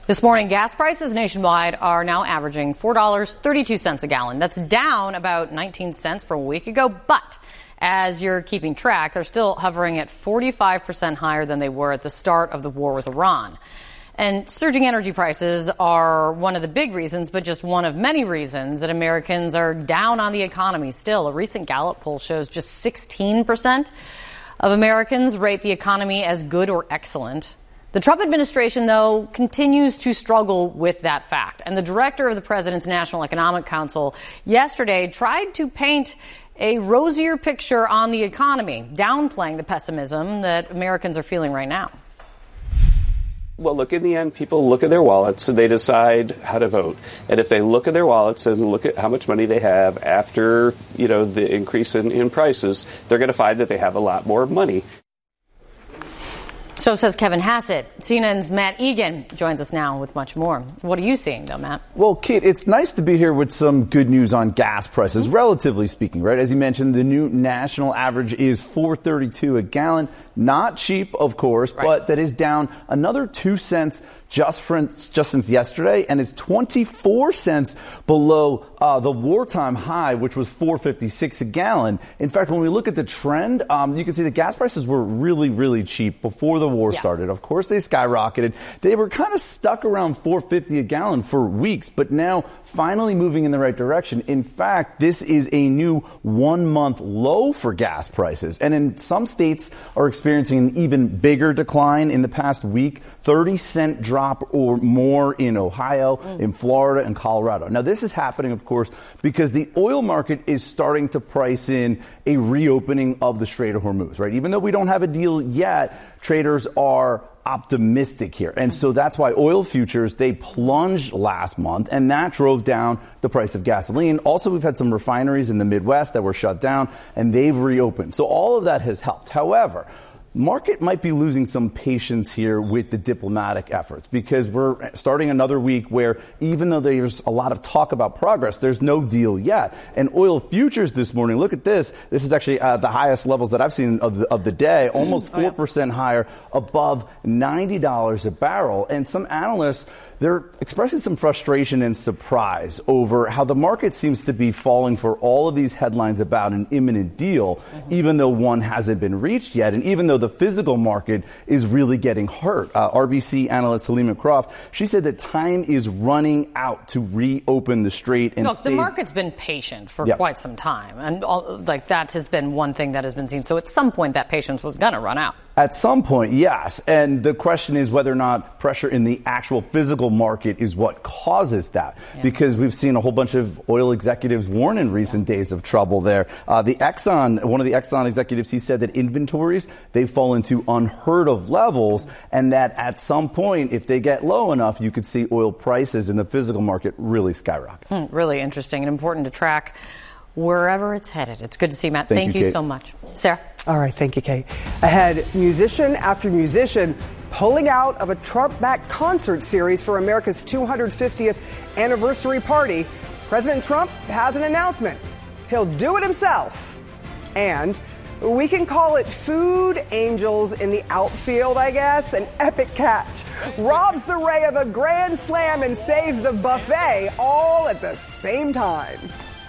This morning, gas prices nationwide are now averaging $4.32 a gallon. That's down about 19 cents from a week ago. But as you're keeping track, they're still hovering at 45% higher than they were at the start of the war with Iran. And surging energy prices are one of the big reasons, but just one of many reasons that Americans are down on the economy still. A recent Gallup poll shows just 16% of Americans rate the economy as good or excellent. The Trump administration, though, continues to struggle with that fact. And the director of the president's National Economic Council yesterday tried to paint a rosier picture on the economy, downplaying the pessimism that Americans are feeling right now. Well, look, in the end, people look at their wallets and they decide how to vote. And if they look at their wallets and look at how much money they have after, the increase in prices, they're going to find that they have a lot more money. So says Kevin Hassett. CNN's Matt Egan joins us now with much more. What are you seeing, though, Matt? Well, Kate, it's nice to be here with some good news on gas prices, relatively speaking, right? As you mentioned, the new national average is $4.32 a gallon. Not cheap, of course, right, but that is down another 2 cents just since yesterday, and it's 24 cents below the wartime high, which was $4.56 a gallon. In fact, when we look at the trend, you can see the gas prices were really, really cheap before the war started. Of course, they skyrocketed. They were kind of stuck around $4.50 a gallon for weeks, but now finally moving in the right direction. In fact, this is a new 1 month low for gas prices. And in some states are experiencing an even bigger decline in the past week, 30-cent drop or more in Ohio, in Florida, and Colorado. Now, this is happening, of course, because the oil market is starting to price in a reopening of the Strait of Hormuz, right? Even though we don't have a deal yet, traders are optimistic here. And so that's why oil futures, they plunged last month, and that drove down the price of gasoline. Also, we've had some refineries in the Midwest that were shut down, and they've reopened. So all of that has helped. However, market might be losing some patience here with the diplomatic efforts, because we're starting another week where even though there's a lot of talk about progress, there's no deal yet. And oil futures this morning, look at this. This is actually the highest levels that I've seen of the day, almost 4% higher, above $90 a barrel. And some analysts, they're expressing some frustration and surprise over how the market seems to be falling for all of these headlines about an imminent deal, even though one hasn't been reached yet, and even though the physical market is really getting hurt. RBC analyst Halima Croft, she said that time is running out to reopen the strait. And look, the market's been patient for quite some time, and that has been one thing that has been seen. So at some point, that patience was going to run out. At some point, yes. And the question is whether or not pressure in the actual physical market is what causes that. Because we've seen a whole bunch of oil executives warn in recent days of trouble there. One of the Exxon executives, he said that inventories, they fall into unheard of levels, and that at some point, if they get low enough, you could see oil prices in the physical market really skyrocket. Really interesting and important to track wherever it's headed. It's good to see you, Matt. Thank you so much. Sarah? All right, thank you, Kate. Ahead, musician after musician pulling out of a Trump-backed concert series for America's 250th anniversary party. President Trump has an announcement. He'll do it himself. And we can call it food angels in the outfield, I guess. An epic catch. Robs the Ray of a grand slam and saves the buffet all at the same time.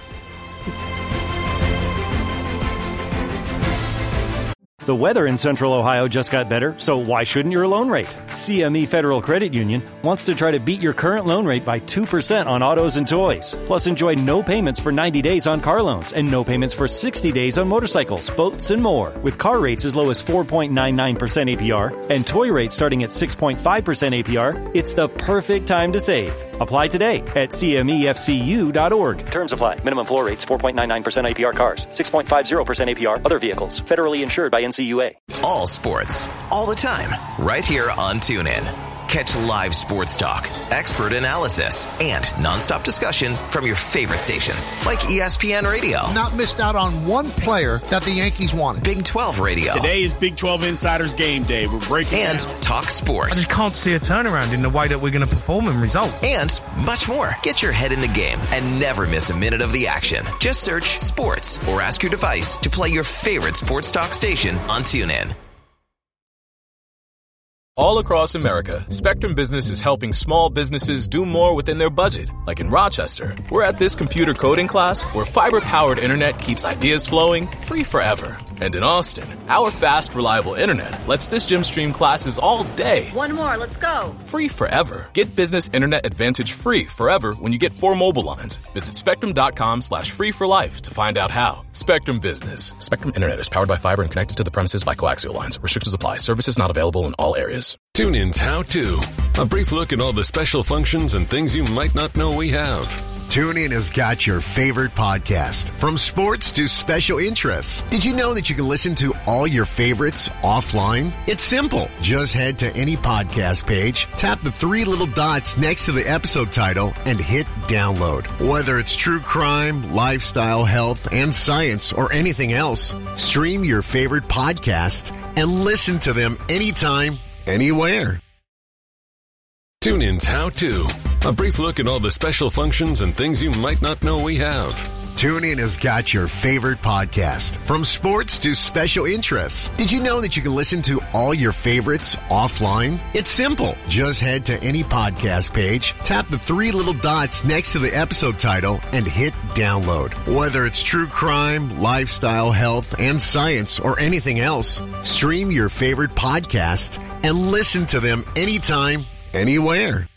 The weather in Central Ohio just got better, so why shouldn't your loan rate? CME Federal Credit Union wants to try to beat your current loan rate by 2% on autos and toys. Plus, enjoy no payments for 90 days on car loans and no payments for 60 days on motorcycles, boats, and more. With car rates as low as 4.99% APR and toy rates starting at 6.5% APR, it's the perfect time to save. Apply today at CMEFCU.org. Terms apply. Minimum floor rates 4.99% APR cars, 6.50% APR other vehicles. Federally insured by NCUA. All sports, all the time, right here on TuneIn. Catch live sports talk, expert analysis, and nonstop discussion from your favorite stations like ESPN Radio. Not missed out on one player that the Yankees wanted. Big 12 Radio. Today is Big 12 Insiders Game Day. We're breaking and down. Talk sports. I just can't see a turnaround in the way that we're going to perform and result. And much more. Get your head in the game and never miss a minute of the action. Just search sports or ask your device to play your favorite sports talk station on TuneIn. All across America, Spectrum Business is helping small businesses do more within their budget. Like in Rochester, we're at this computer coding class where fiber-powered internet keeps ideas flowing free forever. And in Austin, our fast, reliable internet lets this gym stream classes all day. One more, let's go. Free forever. Get Business Internet Advantage free forever when you get 4 mobile lines. Visit spectrum.com/free for life to find out how. Spectrum Business. Spectrum Internet is powered by fiber and connected to the premises by coaxial lines. Restrictions apply. Services not available in all areas. TuneIn's How To. A brief look at all the special functions and things you might not know we have. TuneIn has got your favorite podcast, from sports to special interests. Did you know that you can listen to all your favorites offline? It's simple. Just head to any podcast page, tap the 3 little dots next to the episode title, and hit download. Whether it's true crime, lifestyle, health, and science, or anything else, stream your favorite podcasts and listen to them anytime, anywhere. TuneIn's How To. A brief look at all the special functions and things you might not know we have. TuneIn has got your favorite podcast, from sports to special interests. Did you know that you can listen to all your favorites offline? It's simple. Just head to any podcast page, tap the 3 little dots next to the episode title, and hit download. Whether it's true crime, lifestyle, health, and science, or anything else, stream your favorite podcasts and listen to them anytime, anywhere.